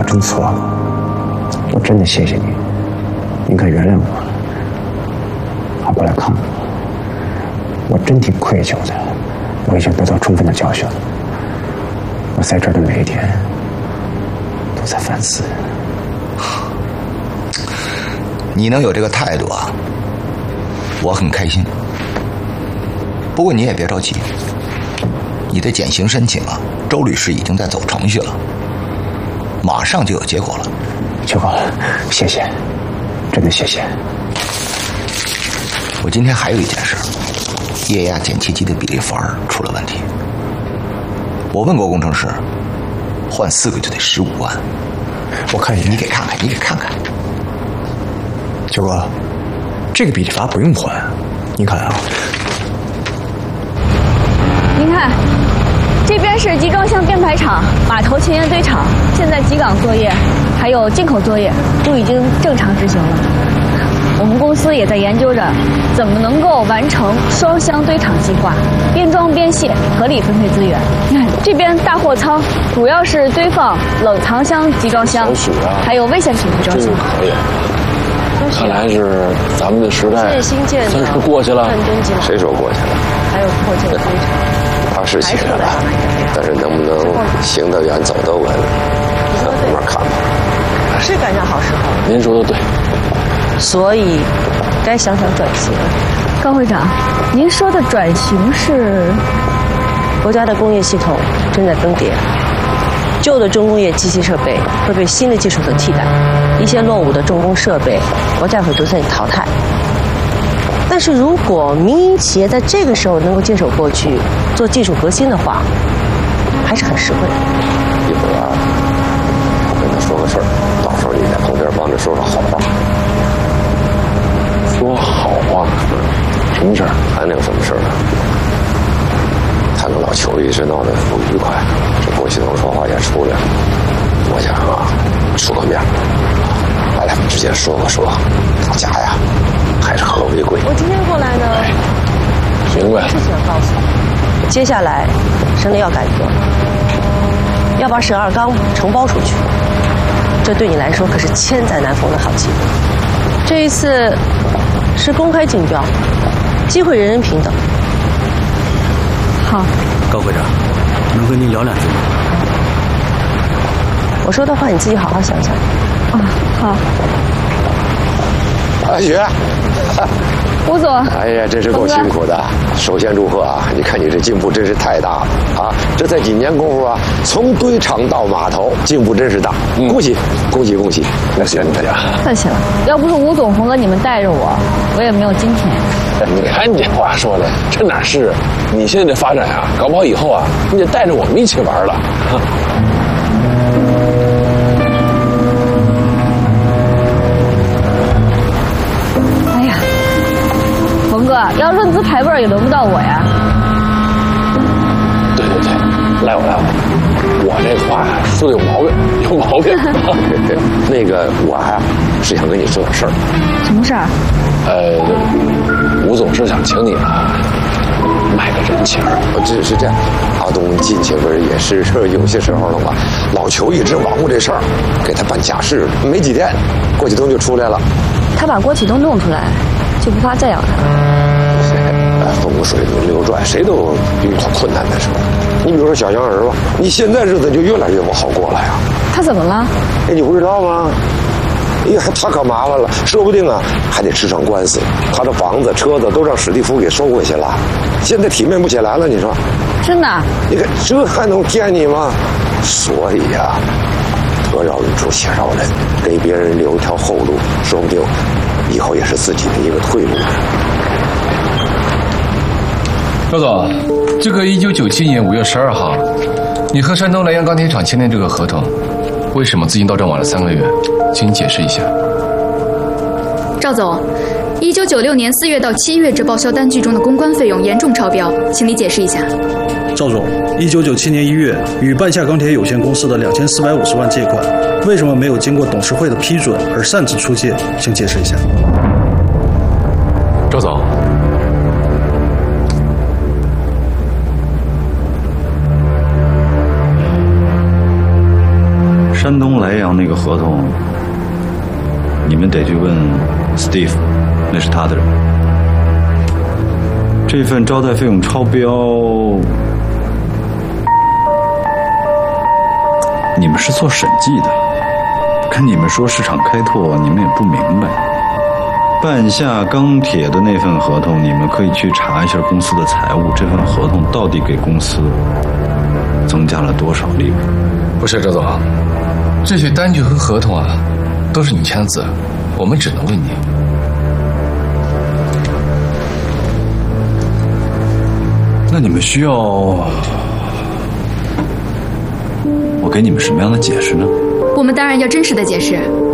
真错了，我真的谢谢你，您可原谅我，还过来看我真挺愧疚的，我已经得到充分的教训了。我在这儿的每一天都在反思。 你能有这个态度啊，我很开心。不过你也别着急，你的减刑申请啊，周律师已经在走程序了，马上就有结果了。 秋哥，谢谢，真的谢谢。 我今天还有一件事，液压减气机的比例阀出了问题。我问过工程师，换4个就得15万。 我看一眼， 你给看看，你给看看。 秋哥，这个比例阀不用换，你看啊。 您看，这边是集装箱编排厂、码头前沿堆场，现在集港作业还有进口作业都已经正常执行了。我们公司也在研究着怎么能够完成双箱堆场计划，边装边卸，合理分配资源。你看这边大货仓主要是堆放冷藏箱集装箱，还有危险品集装箱。 可以。看来是咱们的时代算是过去了。 谁说过去了？ 还有扩建堆场。 他是起来了，但是能不能行得远走得稳，慢慢看吧。 是赶上好时候。 您说的对。 所以，该想想转型。 高会长，您说的转型是？ 国家的工业系统正在更迭，旧的重工业机器设备会被新的技术所替代，一些落伍的重工设备，国家会逐渐淘汰。但是如果民营企业在这个时候能够接手过去，做技术革新的话，还是很实惠的。 一会儿啊，我跟他说个事儿，到时候你在旁边帮着说说好话。 说好话？什么事儿？ 还能有什么事儿呢？他跟老邱一直闹得不愉快，这郭启东说话也出来了。我想啊，出个面，来，直接说，大家呀，还是和为贵。 我今天过来呢， 明白。 事情要告诉你，接下来省里要改革，要把沈二钢承包出去，这对你来说可是千载难逢的好机会。这一次是公开竞标，机会人人平等。 好， 高会长，能跟您聊2句吗？ 我说的话你自己好好想想。 啊，好。 阿雪， 吴总， 哎呀，真是够辛苦的。首先祝贺啊！你看你这进步真是太大了啊！这才几年功夫啊，从堆场到码头，进步真是大。恭喜，恭喜，恭喜！那谢谢大家。 客气了，要不是吴总和你们带着我，我也没有今天。 你看你这话说的，这哪是？你现在这发展啊，搞不好以后啊，你得带着我们一起玩了。 哎呀，冯哥，要论资排辈也轮不到我呀。 对，赖我，我这话说的有毛病。 那个我啊，是想跟你说点事儿。 什么事儿？ 吴总是想请你啊，卖个人情。 这是这样，阿东进去不是也是有些时候了嘛。老裘一直忙活这事儿，给他办家事，没几天，郭启东就出来了。 他把郭启东弄出来，就不怕再咬他。 风水轮流转，谁都遇到困难的时候。你比如说小杨儿吧，你现在日子就越来越不好过了呀。 他怎么了？ 哎，你不知道吗？哎呀，他可麻烦了，说不定啊还得吃上官司，他的房子、车子都让史蒂夫给收回去了，现在体面不起来了。你说？ 真的？ 你看这还能骗你吗？所以呀，得饶人处且饶人，给别人留一条后路，说不定以后也是自己的一个退路。 赵总，这个1997年5月12号，你和山东莱阳钢铁厂签订这个合同，为什么资金到账晚了3个月？请你解释一下。 赵总，1996年4月到7月这报销单据中的公关费用严重超标，请你解释一下。 赵总，1997年1月与半夏钢铁有限公司的2450万借款，为什么没有经过董事会的批准而擅自出借？请解释一下。 赵总。 山东莱阳那个合同，你们得去问 Steve， 那是他的人。这份招待费用超标，你们是做审计的，跟你们说市场开拓，你们也不明白。半夏钢铁的那份合同，你们可以去查一下公司的财务，这份合同到底给公司增加了多少利润？ 不是，周总，这些单据和合同啊，都是你签字，我们只能问你。 那你们需要我给你们什么样的解释呢？ 我们当然要真实的解释。